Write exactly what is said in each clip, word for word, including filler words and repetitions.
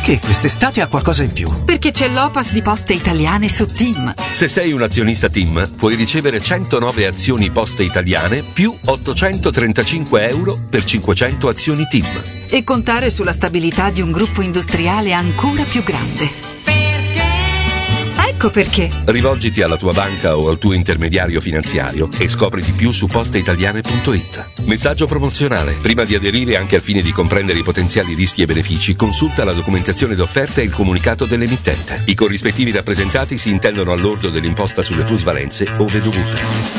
Perché quest'estate ha qualcosa in più? Perché c'è l'Opas di Poste Italiane su TIM. Se sei un azionista TIM, puoi ricevere centonove azioni Poste Italiane più ottocentotrentacinque euro per cinquecento azioni TIM. E contare sulla stabilità di un gruppo industriale ancora più grande. Ecco perché. Rivolgiti alla tua banca o al tuo intermediario finanziario e scopri di più su posteitaliane punto it. Messaggio promozionale. Prima di aderire, anche al fine di comprendere i potenziali rischi e benefici, consulta la documentazione d'offerta e il comunicato dell'emittente. I corrispettivi rappresentati si intendono al lordo dell'imposta sulle plusvalenze ove dovute.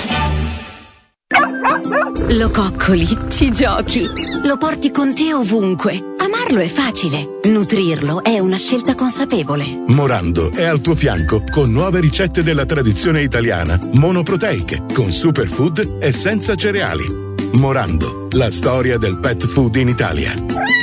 Lo coccoli, ci giochi, lo porti con te ovunque. Amarlo è facile, nutrirlo è una scelta consapevole. Morando è al tuo fianco con nuove ricette della tradizione italiana, monoproteiche, con superfood e senza cereali. Morando, la storia del pet food in Italia.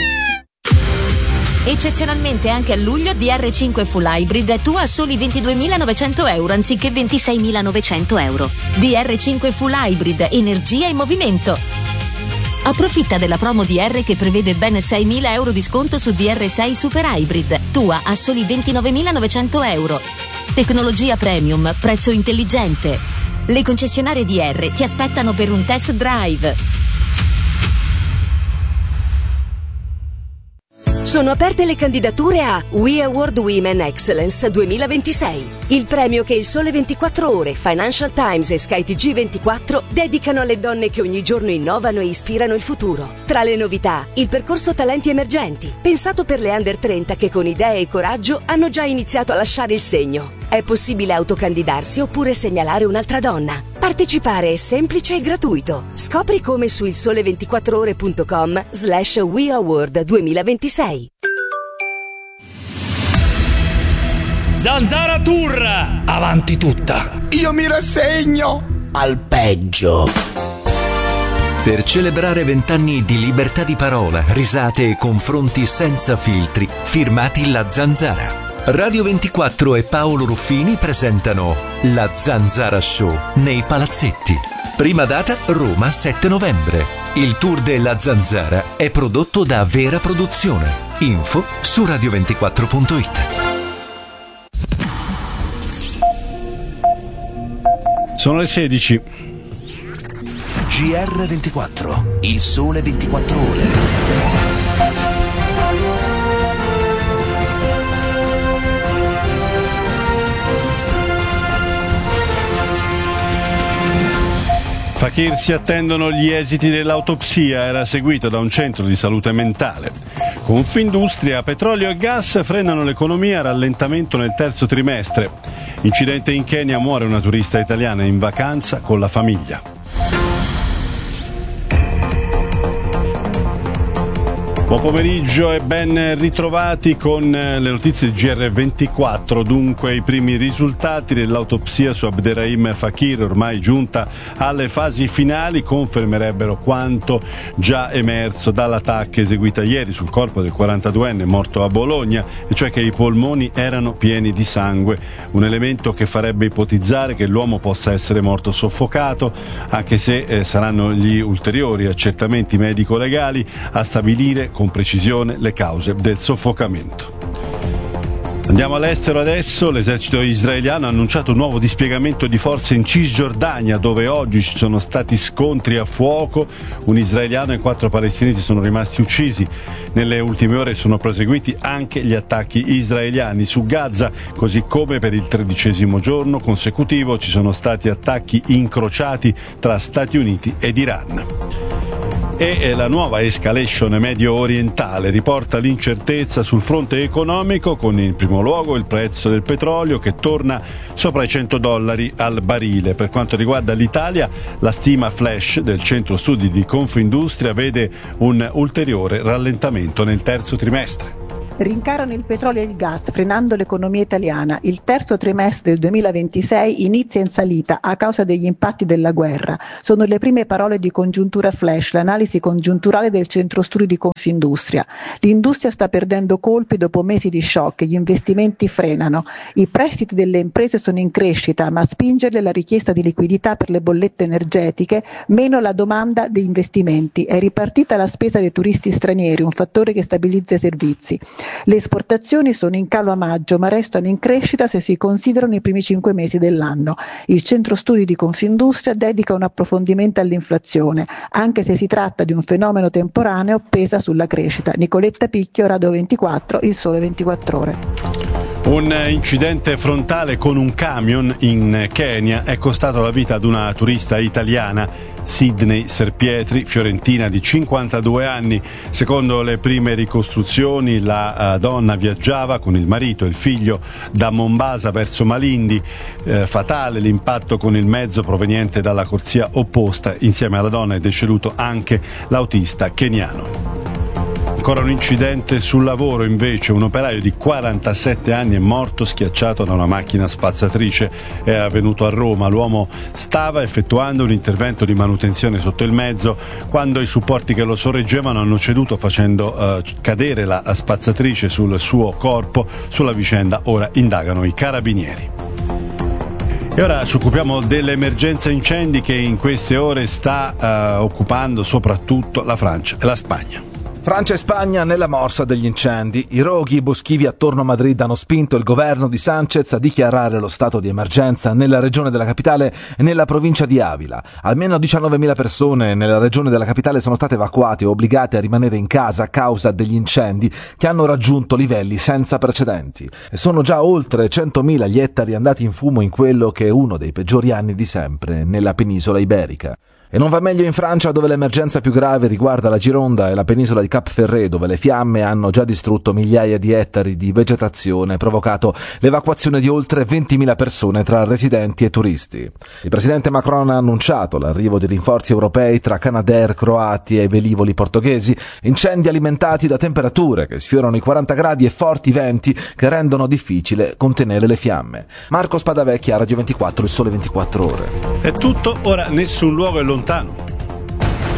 Eccezionalmente anche a luglio D R cinque Full Hybrid è tua a soli ventiduemilanovecento euro anziché ventiseimilanovecento euro. D R cinque Full Hybrid, energia e movimento. Approfitta della promo D R che prevede ben seimila euro di sconto su D R sei Super Hybrid, tua a soli ventinovemilanovecento euro. Tecnologia premium, prezzo intelligente. Le concessionarie D R ti aspettano per un test drive. Sono aperte le candidature a We Award Women Excellence duemilaventisei, il premio che il Sole ventiquattro Ore, Financial Times e Sky T G ventiquattro dedicano alle donne che ogni giorno innovano e ispirano il futuro. Tra le novità, il percorso Talenti Emergenti, pensato per le under trenta che con idee e coraggio hanno già iniziato a lasciare il segno. È possibile autocandidarsi oppure segnalare un'altra donna. Partecipare è semplice e gratuito. Scopri come su il sole ventiquattro ore punto com slash We Award duemilaventisei. Zanzara Tour, avanti tutta. Io mi rassegno al peggio. Per celebrare vent'anni di libertà di parola, risate e confronti senza filtri, firmati La Zanzara. Radio ventiquattro e Paolo Ruffini presentano La Zanzara Show nei Palazzetti. Prima data Roma sette novembre. Il tour della Zanzara è prodotto da Vera Produzione. Info su radio ventiquattro punto it. Sono le sedici. G R ventiquattro, il sole ventiquattro ore. Fakir, si attendono gli esiti dell'autopsia, era seguito da un centro di salute mentale. Confindustria, petrolio e gas frenano l'economia, rallentamento nel terzo trimestre. Incidente in Kenya, muore una turista italiana in vacanza con la famiglia. Buon pomeriggio e ben ritrovati con le notizie di G R ventiquattro. Dunque, i primi risultati dell'autopsia su Abderrahim Fakir, ormai giunta alle fasi finali, confermerebbero quanto già emerso dalla T A C eseguita ieri sul corpo del quarantaduenne morto a Bologna, e cioè che i polmoni erano pieni di sangue, un elemento che farebbe ipotizzare che l'uomo possa essere morto soffocato, anche se eh, saranno gli ulteriori accertamenti medico-legali a stabilire con precisione le cause del soffocamento. Andiamo all'estero adesso. L'esercito israeliano ha annunciato un nuovo dispiegamento di forze in Cisgiordania, dove oggi ci sono stati scontri a fuoco. Un israeliano e quattro palestinesi sono rimasti uccisi. Nelle ultime ore sono proseguiti anche gli attacchi israeliani su Gaza, così come per il tredicesimo giorno consecutivo ci sono stati attacchi incrociati tra Stati Uniti ed Iran. E la nuova escalation medio orientale riporta l'incertezza sul fronte economico, con in primo luogo il prezzo del petrolio che torna sopra i cento dollari al barile. Per quanto riguarda l'Italia, la stima flash del centro studi di Confindustria vede un ulteriore rallentamento nel terzo trimestre. Rincarano il petrolio e il gas, frenando l'economia italiana. Il terzo trimestre del duemilaventisei inizia in salita a causa degli impatti della guerra. Sono le prime parole di Congiuntura Flash, l'analisi congiunturale del centro studi di Confindustria. L'industria sta perdendo colpi dopo mesi di shock, gli investimenti frenano. I prestiti delle imprese sono in crescita, ma a spingerle la richiesta di liquidità per le bollette energetiche, meno la domanda di investimenti. È ripartita la spesa dei turisti stranieri, un fattore che stabilizza i servizi. Le esportazioni sono in calo a maggio, ma restano in crescita se si considerano i primi cinque mesi dell'anno. Il centro studi di Confindustria dedica un approfondimento all'inflazione, anche se si tratta di un fenomeno temporaneo, pesa sulla crescita. Nicoletta Picchio, Radio ventiquattro, Il Sole ventiquattro Ore. Un incidente frontale con un camion in Kenya è costato la vita ad una turista italiana, Sidney Serpietri, fiorentina di cinquantadue anni. Secondo le prime ricostruzioni, la uh, donna viaggiava con il marito e il figlio da Mombasa verso Malindi. Eh, fatale l'impatto con il mezzo proveniente dalla corsia opposta. Insieme alla donna è deceduto anche l'autista keniano. Ancora un incidente sul lavoro invece, un operaio di quarantasette anni è morto schiacciato da una macchina spazzatrice, è avvenuto a Roma. L'uomo stava effettuando un intervento di manutenzione sotto il mezzo quando i supporti che lo sorreggevano hanno ceduto facendo uh, cadere la spazzatrice sul suo corpo. Sulla vicenda ora indagano i carabinieri. E ora ci occupiamo dell'emergenza incendi che in queste ore sta uh, occupando soprattutto la Francia e la Spagna. Francia e Spagna nella morsa degli incendi. I roghi boschivi attorno a Madrid hanno spinto il governo di Sánchez a dichiarare lo stato di emergenza nella regione della capitale e nella provincia di Avila. Almeno diciannovemila persone nella regione della capitale sono state evacuate o obbligate a rimanere in casa a causa degli incendi che hanno raggiunto livelli senza precedenti. E sono già oltre centomila gli ettari andati in fumo in quello che è uno dei peggiori anni di sempre nella penisola iberica. E non va meglio in Francia, dove l'emergenza più grave riguarda la Gironda e la penisola di Cap Ferret, dove le fiamme hanno già distrutto migliaia di ettari di vegetazione e provocato l'evacuazione di oltre ventimila persone tra residenti e turisti. Il presidente Macron ha annunciato l'arrivo di rinforzi europei tra Canadair, croati e velivoli portoghesi, incendi alimentati da temperature che sfiorano i quaranta gradi e forti venti che rendono difficile contenere le fiamme. Marco Spadavecchia, Radio ventiquattro, Il Sole ventiquattro Ore. È tutto, ora nessun luogo è lontano.